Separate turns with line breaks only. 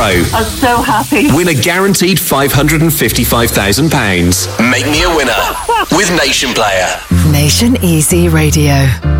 Pro.
I'm so happy.
Win a guaranteed £555,000. Make me a winner with Nation Player.
Nation Easy Radio.